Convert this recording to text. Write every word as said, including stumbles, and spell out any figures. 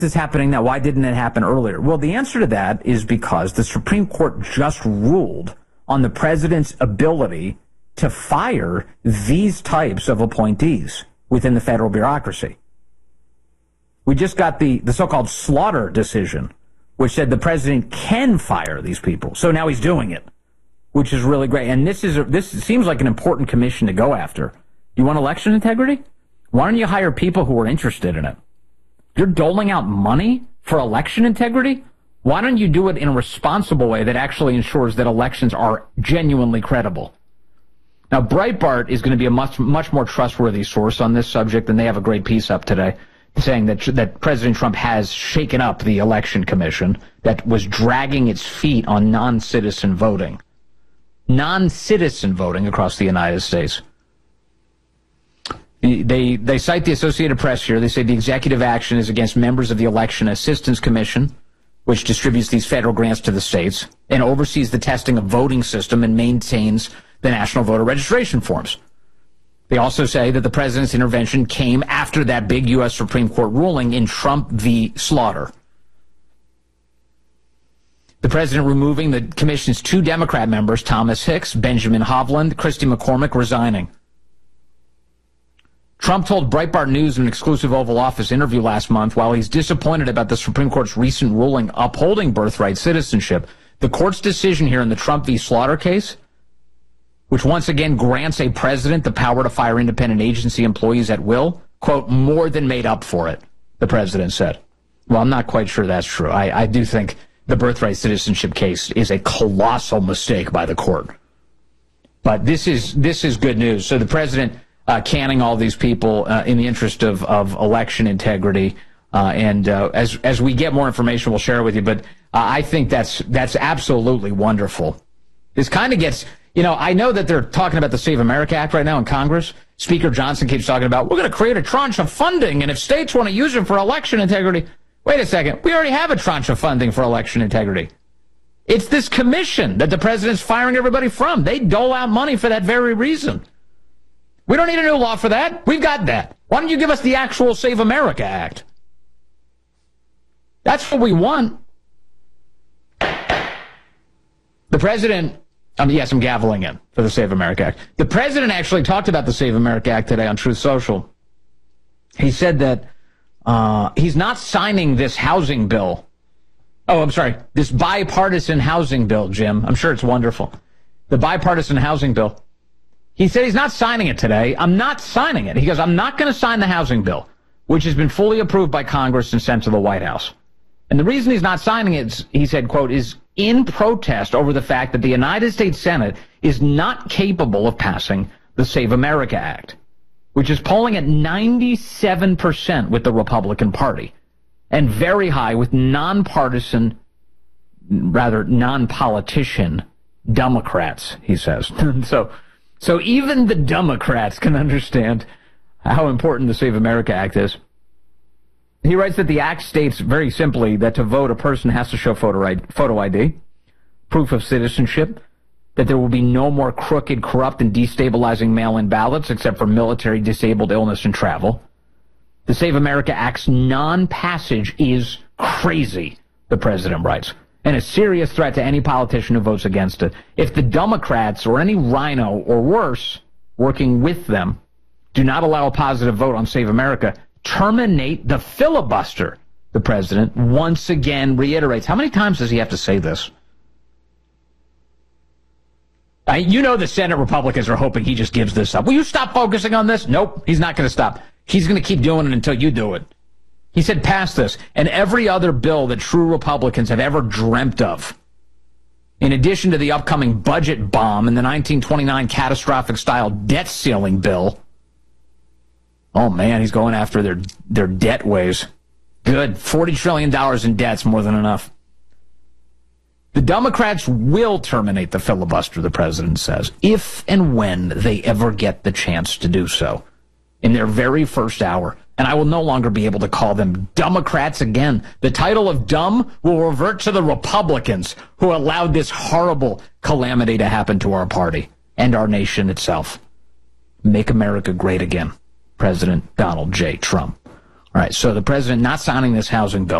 is happening now? Why didn't it happen earlier? Well, the answer to that is because the Supreme Court just ruled on the president's ability to fire these types of appointees within the federal bureaucracy. We just got the, the so-called Slaughter decision, which said the president can fire these people. So now he's doing it, which is really great. And this is a, this seems like an important commission to go after. You want election integrity? Why don't you hire people who are interested in it? You're doling out money for election integrity? Why don't you do it in a responsible way that actually ensures that elections are genuinely credible? Now, Breitbart is going to be a much, much more trustworthy source on this subject, and they have a great piece up today saying that, that President Trump has shaken up the election commission that was dragging its feet on non-citizen voting. Non-citizen voting across the United States. They they cite the Associated Press here. They say the executive action is against members of the Election Assistance Commission, which distributes these federal grants to the states and oversees the testing of voting system and maintains the national voter registration forms. They also say that the president's intervention came after that big U S Supreme Court ruling in Trump v. Slaughter. The president removing the commission's two Democrat members, Thomas Hicks, Benjamin Hovland, Christy McCormick, resigning. Trump told Breitbart News in an exclusive Oval Office interview last month, while he's disappointed about the Supreme Court's recent ruling upholding birthright citizenship, the court's decision here in the Trump v. Slaughter case, which once again grants a president the power to fire independent agency employees at will, quote, more than made up for it, the president said. Well, I'm not quite sure that's true. I, I do think the birthright citizenship case is a colossal mistake by the court. But this is this is good news. So the president uh, canning all these people uh, in the interest of, of election integrity. Uh, and uh, as as we get more information, we'll share it with you. But uh, I think that's that's absolutely wonderful. This kind of gets, you know, I know that they're talking about the Save America Act right now in Congress. Speaker Johnson keeps talking about, we're going to create a tranche of funding, and if states want to use it for election integrity. Wait a second. We already have a tranche of funding for election integrity. It's this commission that the president's firing everybody from. They dole out money for that very reason. We don't need a new law for that. We've got that. Why don't you give us the actual Save America Act? That's what we want. The president, um, yes, I'm gaveling in for the Save America Act. The president actually talked about the Save America Act today on Truth Social. He said that uh, he's not signing this housing bill. Oh, I'm sorry, this bipartisan housing bill, Jim. I'm sure it's wonderful. The bipartisan housing bill. He said he's not signing it today. I'm not signing it. He goes, I'm not going to sign the housing bill, which has been fully approved by Congress and sent to the White House. And the reason he's not signing it, he said, quote, is in protest over the fact that the United States Senate is not capable of passing the Save America Act, which is polling at ninety-seven percent with the Republican Party and very high with nonpartisan, rather non-politician Democrats, he says. so, so even the Democrats can understand how important the Save America Act is. He writes that the act states very simply that to vote, a person has to show photo I D, photo I D, proof of citizenship, that there will be no more crooked, corrupt, and destabilizing mail-in ballots except for military, disabled, illness, and travel. The Save America Act's non-passage is crazy, the president writes, and a serious threat to any politician who votes against it. If the Democrats or any rhino or worse working with them do not allow a positive vote on Save America, terminate the filibuster, the president once again reiterates. How many times does he have to say this? Uh, you know the Senate Republicans are hoping he just gives this up. Will you stop focusing on this? Nope, he's not going to stop. He's going to keep doing it until you do it. He said pass this and every other bill that true Republicans have ever dreamt of. In addition to the upcoming budget bomb and the nineteen twenty-nine catastrophic-style debt ceiling bill. Oh, man, he's going after their, their debt ways. Good. forty trillion dollars in debt's more than enough. The Democrats will terminate the filibuster, the president says, if and when they ever get the chance to do so in their very first hour. And I will no longer be able to call them Democrats again. The title of dumb will revert to the Republicans who allowed this horrible calamity to happen to our party and our nation itself. Make America great again. President Donald J. Trump. All right, so the president not signing this housing bill.